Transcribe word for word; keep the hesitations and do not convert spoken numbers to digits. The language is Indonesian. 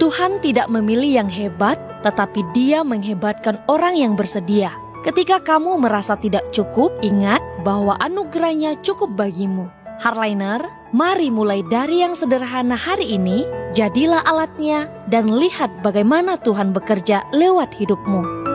Tuhan tidak memilih yang hebat, tetapi Dia menghebatkan orang yang bersedia. Ketika kamu merasa tidak cukup, ingat bahwa anugerah-Nya cukup bagimu. Hardliner, mari mulai dari yang sederhana hari ini, jadilah alatnya dan lihat bagaimana Tuhan bekerja lewat hidupmu.